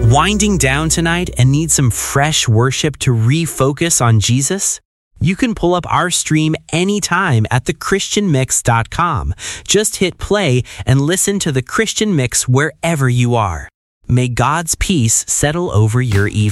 Winding down tonight and need some fresh worship to refocus on Jesus? You can pull up our stream anytime at thechristianmix.com. Just hit play and listen to The Christian Mix wherever you are. May God's peace settle over your evening.